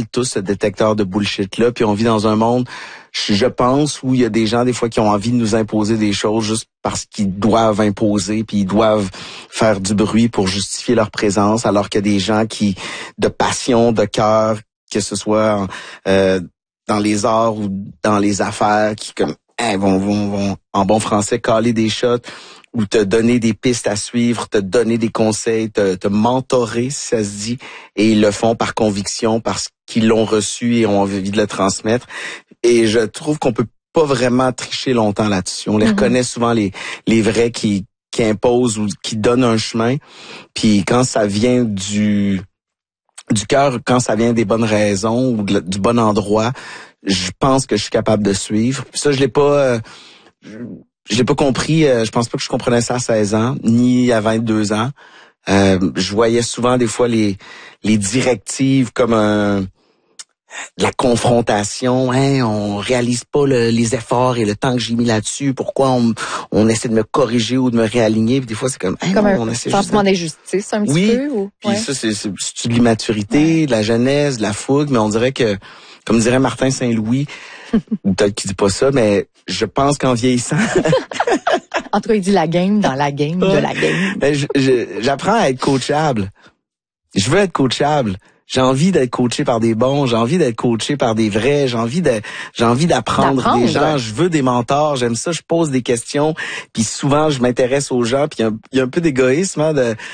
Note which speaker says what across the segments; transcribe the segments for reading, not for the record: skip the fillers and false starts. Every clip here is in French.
Speaker 1: tous ce détecteur de bullshit-là, puis on vit dans un monde, je pense, où il y a des gens, des fois, qui ont envie de nous imposer des choses juste parce qu'ils doivent imposer, puis ils doivent faire du bruit pour justifier leur présence, alors qu'il y a des gens qui, de passion, de cœur, que ce soit dans les arts ou dans les affaires, qui comme vont en bon français caler des shots ou te donner des pistes à suivre, te donner des conseils, te mentorer si ça se dit, et ils le font par conviction parce qu'ils l'ont reçu et ont envie de le transmettre. Et je trouve qu'on peut pas vraiment tricher longtemps là-dessus. On les reconnaît souvent les vrais qui imposent ou qui donnent un chemin. Puis quand ça vient du cœur, quand ça vient des bonnes raisons ou du bon endroit, je pense que je suis capable de suivre. Puis ça, je l'ai pas compris. Je pense pas que je comprenais ça à 16 ans, ni à 22 ans. Je voyais souvent des fois les directives comme de la confrontation, on réalise pas les efforts et le temps que j'ai mis là-dessus, pourquoi on essaie de me corriger ou de me réaligner, puis des fois c'est comme
Speaker 2: on essaie sentiment d'injustice un petit peu ou
Speaker 1: puis ça c'est de l'immaturité, de la jeunesse, de la fougue, mais on dirait que, comme dirait Martin Saint-Louis, peut-être qu'il dit pas ça, mais je pense qu'en vieillissant
Speaker 2: en tout cas il dit la game dans la game de la game.
Speaker 1: Ben, j'apprends à être coachable. Je veux être coachable. J'ai envie d'être coaché par des bons, j'ai envie d'être coaché par des vrais, j'ai envie d'apprendre des gens, je veux des mentors, j'aime ça, je pose des questions, puis souvent je m'intéresse aux gens, puis il y a un peu d'égoïsme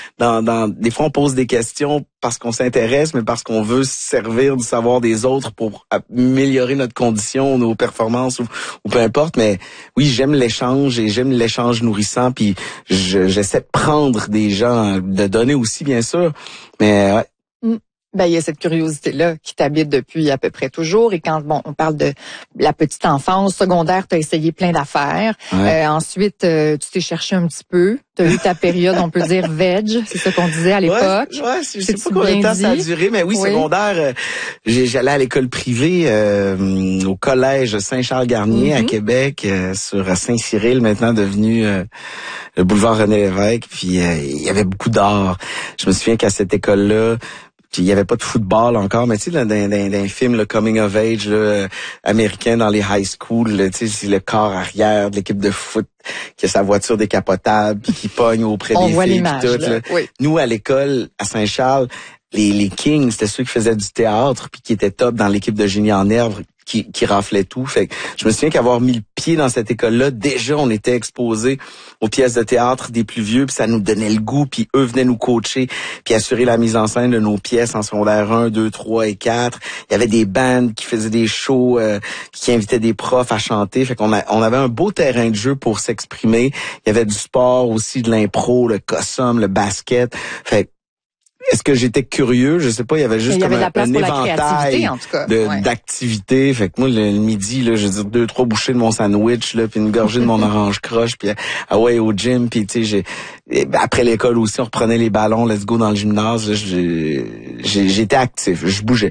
Speaker 1: des fois on pose des questions parce qu'on s'intéresse, mais parce qu'on veut se servir du savoir des autres pour améliorer notre condition, nos performances ou peu importe, mais oui, j'aime l'échange et j'aime l'échange nourrissant, puis j'essaie de prendre des gens, de donner aussi bien sûr, mais ouais.
Speaker 2: Ben, il y a cette curiosité-là qui t'habite depuis à peu près toujours. Et quand, on parle de la petite enfance, secondaire, t'as essayé plein d'affaires.
Speaker 1: Ouais.
Speaker 2: Ensuite, tu t'es cherché un petit peu. T'as eu ta période, on peut dire, veg. C'est ça qu'on disait à l'époque.
Speaker 1: Ouais, je sais pas combien de temps ça a duré, mais oui. Secondaire, j'allais à l'école privée, au collège Saint-Charles-Garnier à Québec, sur Saint-Cyril, maintenant devenu le boulevard René-Lévesque. Puis, il y avait beaucoup d'art. Je me souviens qu'à cette école-là, il y avait pas de football encore, mais tu sais, dans un film, le coming of age là, américain dans les high school, tu sais, c'est le corps arrière de l'équipe de foot qui a sa voiture décapotable puis qui pogne auprès des filles puis tout. Là.
Speaker 2: Oui.
Speaker 1: Nous, à l'école, à Saint-Charles, les Kings, c'était ceux qui faisaient du théâtre puis qui étaient top dans l'équipe de génie en herbe qui raflait tout. Fait que je me souviens qu'avoir mis le pied dans cette école-là, déjà on était exposés aux pièces de théâtre des plus vieux, puis ça nous donnait le goût, puis eux venaient nous coacher, puis assurer la mise en scène de nos pièces en secondaire 1, 2, 3 et 4. Il y avait des bands qui faisaient des shows, qui invitaient des profs à chanter. Fait qu'on avait un beau terrain de jeu pour s'exprimer. Il y avait du sport aussi, de l'impro, le cossum, le basket. Fait que est-ce que j'étais curieux? Je sais pas, il y avait juste comme un éventail d'activités. Fait que moi, le midi, là, je veux dire, 2-3 bouchées de mon sandwich, là, puis une gorgée de mon orange croche, puis au gym, puis tu sais, après l'école aussi, on reprenait les ballons, let's go dans le gymnase. Là, j'étais actif, je bougeais.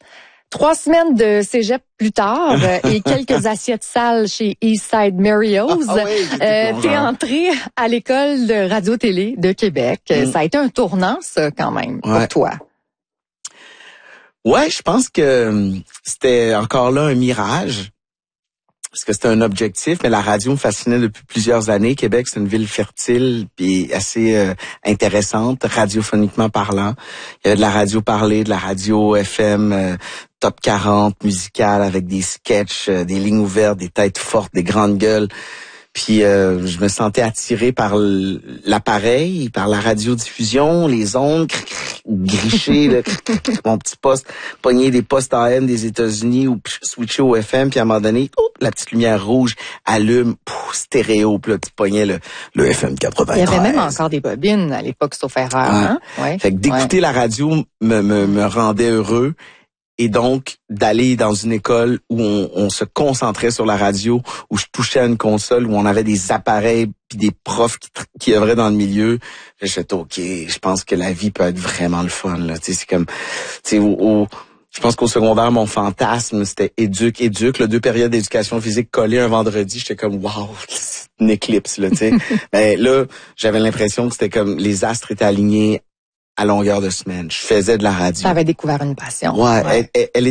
Speaker 2: 3 semaines de cégep plus tard et quelques assiettes sales chez Eastside Mario's. T'es entré à l'école de radio-télé de Québec. Ça a été un tournant, ça, quand même, pour toi.
Speaker 1: Ouais, je pense que c'était encore là un mirage. Parce que c'était un objectif, mais la radio me fascinait depuis plusieurs années. Québec, c'est une ville fertile puis assez intéressante, radiophoniquement parlant. Il y avait de la radio parlée, de la radio FM, top 40 musicale avec des sketchs, des lignes ouvertes, des têtes fortes, des grandes gueules. Puis je me sentais attiré par l'appareil, par la radiodiffusion, les ondes, gricher, mon petit poste, pogner des postes AM des États-Unis ou switcher au FM, puis à un moment donné, la petite lumière rouge allume, stéréo, puis là tu pognais le FM 93.
Speaker 2: Il y avait même encore des bobines à l'époque, sauf erreur. Hein? Ouais.
Speaker 1: Fait que d'écouter la radio me rendait heureux. Et donc, d'aller dans une école où on se concentrait sur la radio, où je touchais à une console, où on avait des appareils puis des profs qui œuvraient dans le milieu, je me OK, je pense que la vie peut être vraiment le fun, là. Tu sais, c'est comme, tu sais, je pense qu'au secondaire, mon fantasme, c'était éduc, là, 2 périodes d'éducation physique collées un vendredi, j'étais comme, wow, c'est une éclipse, là, tu sais. Ben, là, j'avais l'impression que c'était comme, les astres étaient alignés à longueur de semaine. Je faisais de la radio.
Speaker 2: Tu avais découvert une passion.
Speaker 1: Ouais. Elle